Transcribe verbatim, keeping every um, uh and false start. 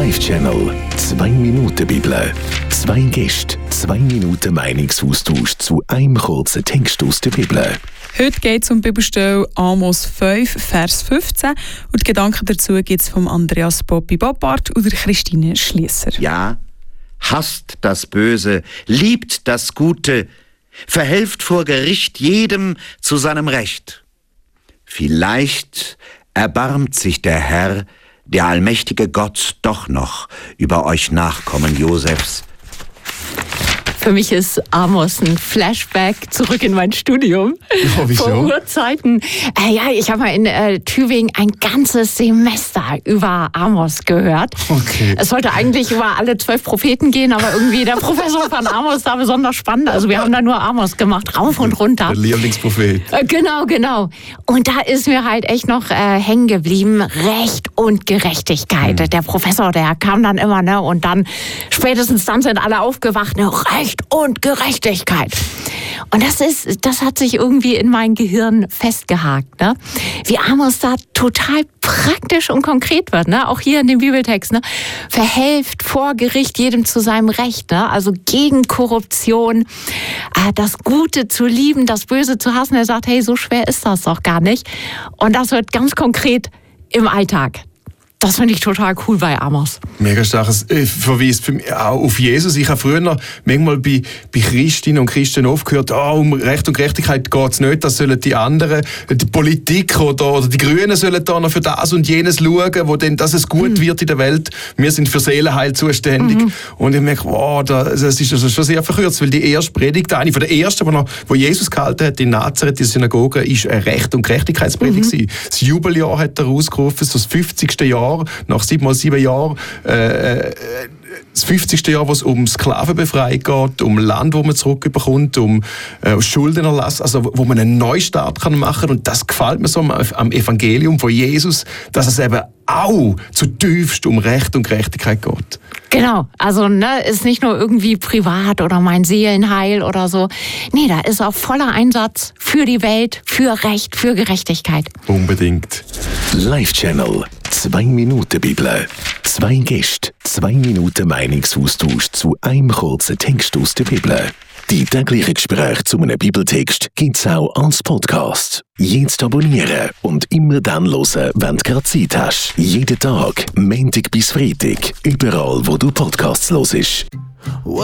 Live-Channel. Zwei Minuten Bibel. Zwei Gäste, zwei Minuten Meinungsaustausch zu einem kurzen Text aus der Bibel. Heute geht es um die Bibelstelle Amos fünf, Vers fünfzehn. Und die Gedanken dazu gibt es von Andreas Bobby Boppard und der Christine Schliesser. Ja, hasst das Böse, liebt das Gute, verhelft vor Gericht jedem zu seinem Recht. Vielleicht erbarmt sich der Herr, der allmächtige Gott, doch noch über euch Nachkommen Josefs. Für mich ist Amos ein Flashback zurück in mein Studium. Oh, wieso? Vor Urzeiten. Äh, ja, ich habe mal in äh, Tübingen ein ganzes Semester über Amos gehört. Okay. Es sollte eigentlich über alle zwölf Propheten gehen, aber irgendwie der Professor fand Amos da besonders spannend. Also wir haben da nur Amos gemacht, rauf und runter. Der Lieblingsprophet. Äh, genau, genau. Und da ist mir halt echt noch äh, hängen geblieben, Recht und Gerechtigkeit. Mhm. Der Professor, der kam dann immer, ne, und dann spätestens dann sind alle aufgewacht, ne, Recht und Gerechtigkeit. Und das ist, das hat sich irgendwie in mein Gehirn festgehakt, ne? Wie Amos da total praktisch und konkret wird, ne? Auch hier in dem Bibeltext, ne? Verhelft vor Gericht jedem zu seinem Recht, ne? Also gegen Korruption, äh, das Gute zu lieben, das Böse zu hassen. Er sagt, hey, so schwer ist das doch gar nicht. Und das wird ganz konkret im Alltag. Das finde ich total cool bei Amos. Mega starkes äh, Verweis für mich auch auf Jesus. Ich habe früher manchmal bei, bei Christinnen und Christen aufgehört, oh, um Recht und Gerechtigkeit geht es nicht, das sollen die anderen, die Politik oder, oder die Grünen sollen da noch für das und jenes schauen, wo denn, dass es gut mhm. wird in der Welt. Wir sind für Seelenheil zuständig. Mhm. Und ich merke, wow, das ist also schon sehr verkürzt, weil die erste Predigt, eine von der ersten, wo, noch, wo Jesus gehalten hat in Nazareth, die Synagoge, ist eine Recht- und Gerechtigkeitspredigt. Mhm. Das Jubeljahr hat er ausgerufen, so das fünfzigste Jahr. Nach sieben mal sieben Jahren, äh, das fünfzigste Jahr, wo es um Sklavenbefreiung geht, um Land, wo man zurückbekommt, um äh, Schuldenerlass, also wo man einen Neustart kann machen kann. Und das gefällt mir so am, am Evangelium von Jesus, dass es eben auch zutiefst um Recht und Gerechtigkeit geht. Genau, also ne, ist nicht nur irgendwie privat oder mein Seelenheil oder so. Nee, da ist auch voller Einsatz für die Welt, für Recht, für Gerechtigkeit. Unbedingt. Live-Channel. Zwei Minuten Bibel. Zwei Gäste, zwei Minuten Meinungsaustausch zu einem kurzen Text aus der Bibel. Die täglichen Gespräche zu einem Bibeltext gibt's auch als Podcast. Jetzt abonnieren und immer dann hören, wenn du gerade Zeit hast. Jeden Tag, Montag bis Freitag, überall wo du Podcasts hörst.